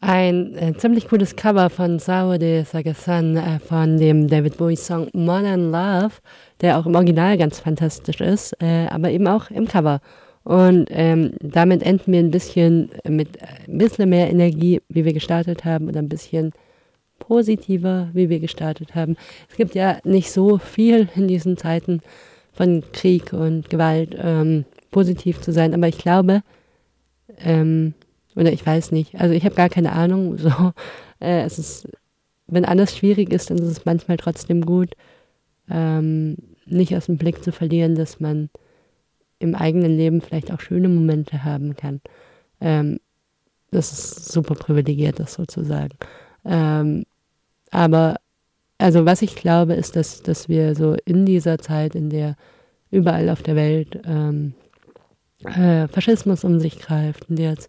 ein ziemlich cooles Cover von Sao de Sagasan von dem David Bowie Song Modern Love, der auch im Original ganz fantastisch ist, aber eben auch im Cover. Und damit enden wir ein bisschen mit ein bisschen mehr Energie, wie wir gestartet haben, oder ein bisschen positiver, wie wir gestartet haben. Es gibt ja nicht so viel in diesen Zeiten von Krieg und Gewalt, positiv zu sein, aber ich glaube, oder ich weiß nicht, also ich habe gar keine Ahnung, so, es ist, wenn alles schwierig ist, dann ist es manchmal trotzdem gut, nicht aus dem Blick zu verlieren, dass man im eigenen Leben vielleicht auch schöne Momente haben kann. Das ist super privilegiert, das sozusagen. Aber also was ich glaube, ist, dass wir so in dieser Zeit, in der überall auf der Welt Faschismus um sich greift, in der es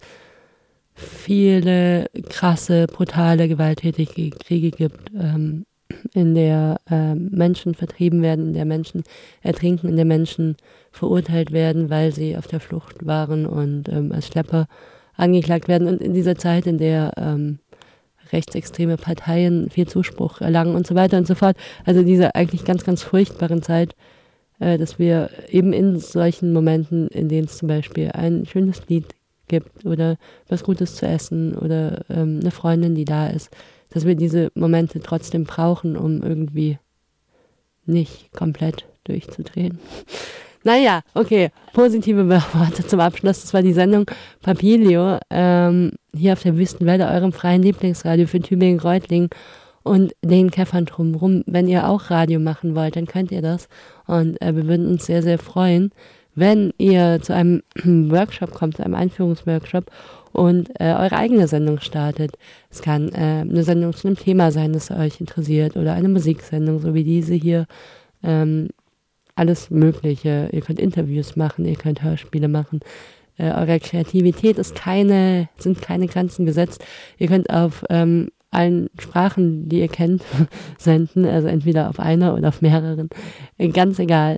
viele krasse, brutale, gewalttätige Kriege gibt, in der Menschen vertrieben werden, in der Menschen ertrinken, in der Menschen verurteilt werden, weil sie auf der Flucht waren und als Schlepper angeklagt werden. Und in dieser Zeit, in der rechtsextreme Parteien viel Zuspruch erlangen und so weiter und so fort. Also diese eigentlich ganz, ganz furchtbaren Zeit, dass wir eben in solchen Momenten, in denen es zum Beispiel ein schönes Lied gibt oder was Gutes zu essen oder eine Freundin, die da ist, dass wir diese Momente trotzdem brauchen, um irgendwie nicht komplett durchzudrehen. Naja, okay, positive Worte zum Abschluss. Das war die Sendung Papilio, hier auf der Wüstenwelle, eurem freien Lieblingsradio für Tübingen-Reutlingen und den Käffern drumherum. Wenn ihr auch Radio machen wollt, dann könnt ihr das. Und wir würden uns sehr, sehr freuen, wenn ihr zu einem Workshop kommt, zu einem Einführungsworkshop und eure eigene Sendung startet. Es kann eine Sendung zu einem Thema sein, das euch interessiert, oder eine Musiksendung, so wie diese hier. Alles Mögliche. Ihr könnt Interviews machen, ihr könnt Hörspiele machen. Eurer Kreativität sind keine Grenzen gesetzt. Ihr könnt auf allen Sprachen, die ihr kennt, senden, also entweder auf einer oder auf mehreren. Ganz egal.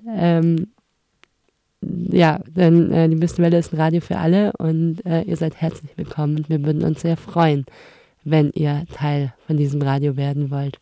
Ja, denn die Wüstenwelle ist ein Radio für alle und ihr seid herzlich willkommen und wir würden uns sehr freuen, wenn ihr Teil von diesem Radio werden wollt.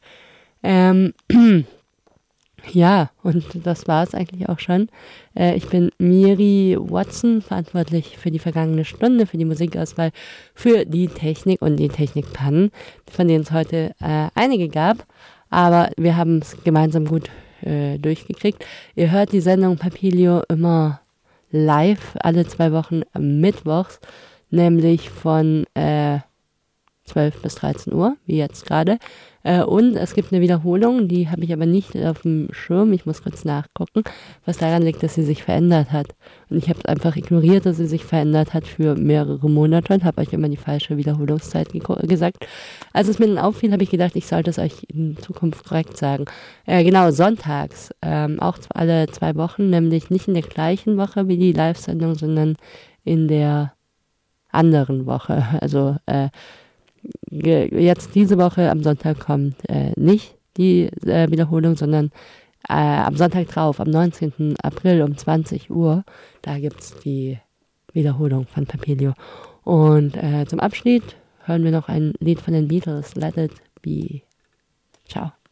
Ja, und das war es eigentlich auch schon. Ich bin Miri Watson, verantwortlich für die vergangene Stunde, für die Musikauswahl, für die Technik und die Technikpannen, von denen es heute einige gab. Aber wir haben es gemeinsam gut durchgekriegt. Ihr hört die Sendung Papilio immer live, alle 2 Wochen mittwochs, nämlich von 12 bis 13 Uhr, wie jetzt gerade. Und es gibt eine Wiederholung, die habe ich aber nicht auf dem Schirm. Ich muss kurz nachgucken, was daran liegt, dass sie sich verändert hat. Und ich habe es einfach ignoriert, dass sie sich verändert hat für mehrere Monate und habe euch immer die falsche Wiederholungszeit gesagt. Als es mir dann auffiel, habe ich gedacht, ich sollte es euch in Zukunft korrekt sagen. Genau, sonntags, auch alle 2 Wochen, nämlich nicht in der gleichen Woche wie die Live-Sendung, sondern in der anderen Woche. Also jetzt diese Woche am Sonntag kommt nicht die Wiederholung, sondern am Sonntag drauf, am 19. April um 20 Uhr, da gibt es die Wiederholung von Papilio. Und zum Abschied hören wir noch ein Lied von den Beatles, Let It Be. Ciao.